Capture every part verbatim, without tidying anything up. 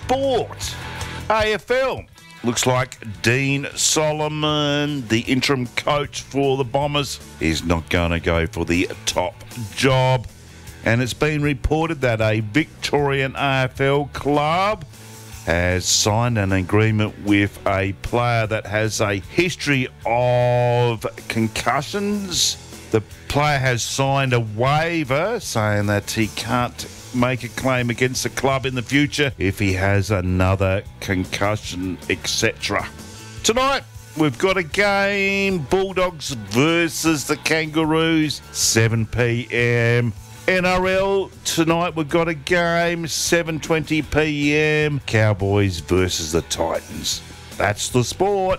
sport. A F L. Looks like Dean Solomon, the interim coach for the Bombers, is not going to go for the top job. And it's been reported that a Victorian A F L club has signed an agreement with a player that has a history of concussions. The player has signed a waiver saying that he can't make a claim against the club in the future if he has another concussion, et cetera. Tonight, we've got a game, Bulldogs versus the Kangaroos, seven p.m. N R L, tonight we've got a game, seven twenty p.m, Cowboys versus the Titans. That's the sport.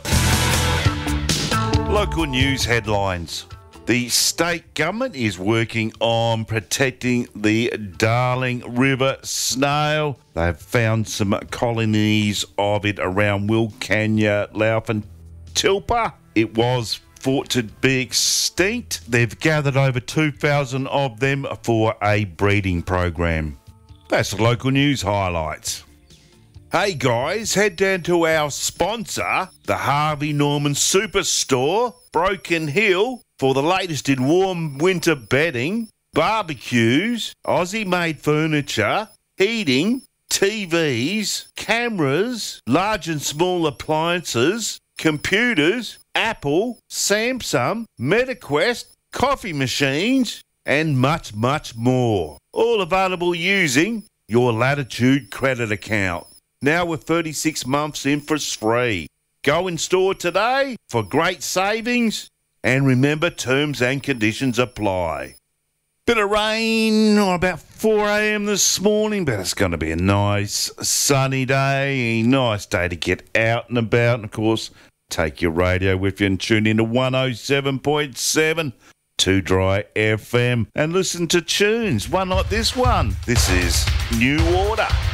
Local news headlines. The state government is working on protecting the Darling River snail. They've found some colonies of it around Wilcannia, Louth and Tilpa. It was thought to be extinct. They've gathered over two thousand of them for a breeding program. That's the local news highlights. Hey guys, head down to our sponsor, the Harvey Norman Superstore, Broken Hill, for the latest in warm winter bedding, barbecues, Aussie-made furniture, heating, T Vs, cameras, large and small appliances, computers, Apple, Samsung, MetaQuest, coffee machines, and much, much more. All available using your Latitude credit account. Now with thirty-six months interest free. Go in store today for great savings, and remember, terms and conditions apply. Bit of rain on about four a.m. this morning, but it's going to be a nice sunny day. Nice day to get out and about. And of course, take your radio with you and tune in to one oh seven point seven, Too Dry F M, and listen to tunes. One like this one. This is New Order.